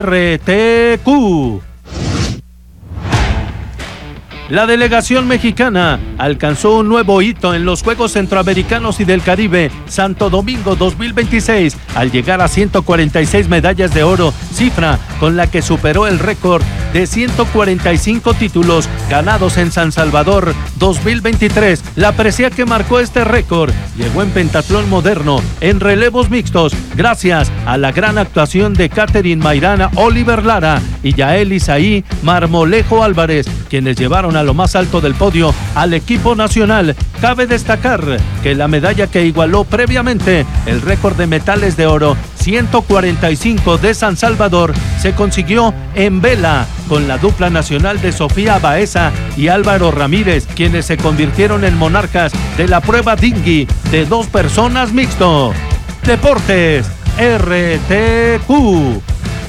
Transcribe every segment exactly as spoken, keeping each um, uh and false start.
R T Q. La delegación mexicana alcanzó un nuevo hito en los Juegos Centroamericanos y del Caribe Santo Domingo dos mil veintiséis al llegar a ciento cuarenta y seis medallas de oro, cifra con la que superó el récord de ciento cuarenta y cinco títulos ganados en San Salvador dos mil veintitrés. La presea que marcó este récord llegó en pentatlón moderno en relevos mixtos gracias a la gran actuación de Catherine Mairana Oliver Lara y Yael Isaí Marmolejo Álvarez, quienes llevaron a lo más alto del podio al equipo nacional. Cabe destacar que la medalla que igualó previamente el récord de metales de oro ciento cuarenta y cinco de San Salvador se consiguió en vela con la dupla nacional de Sofía Baeza y Álvaro Ramírez, quienes se convirtieron en monarcas de la prueba dinghy de dos personas mixto. Deportes R T Q.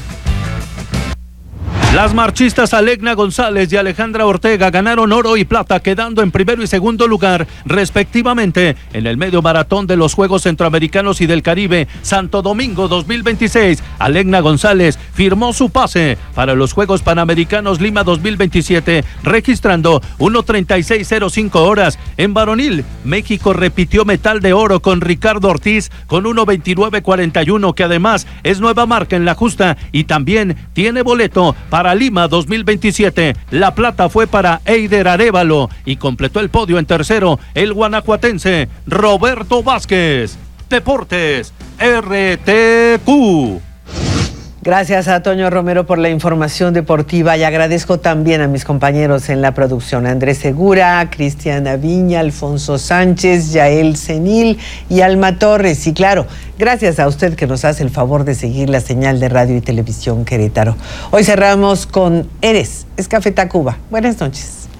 Las marchistas Alegna González y Alejandra Ortega ganaron oro y plata, quedando en primero y segundo lugar, respectivamente, en el medio maratón de los Juegos Centroamericanos y del Caribe Santo Domingo dos mil veintiséis. Alegna González firmó su pase para los Juegos Panamericanos Lima dos mil veintisiete, registrando uno treinta y seis cero cinco horas. En varonil, México repitió metal de oro con Ricardo Ortiz con uno veintinueve cuarenta y uno, que además es nueva marca en la justa y también tiene boleto para Para Lima dos mil veintisiete. La plata fue para Eider Arévalo y completó el podio en tercero el guanajuatense Roberto Vázquez. Deportes R T Q. Gracias a Toño Romero por la información deportiva y agradezco también a mis compañeros en la producción, Andrés Segura, Cristiana Viña, Alfonso Sánchez, Yael Senil y Alma Torres. Y claro, gracias a usted que nos hace el favor de seguir la señal de Radio y Televisión Querétaro. Hoy cerramos con Eres, es Café Tacuba. Buenas noches.